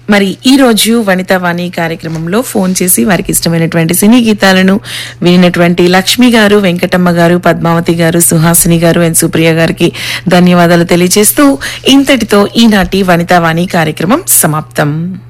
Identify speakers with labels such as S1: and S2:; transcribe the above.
S1: మరి ఈ రోజు వనితా వాణి కార్యక్రమంలో ఫోన్ చేసి వారికి ఇష్టమైనటువంటి సినీ గీతాలను వినినటువంటి లక్ష్మి గారు, వెంకటమ్మ గారు, పద్మావతి గారు, సుహాసిని గారు అండ్ సుప్రియ గారికి ధన్యవాదాలు తెలియజేస్తూ ఇంతటితో ఈనాటి వనితా వాణి కార్యక్రమం సమాప్తం.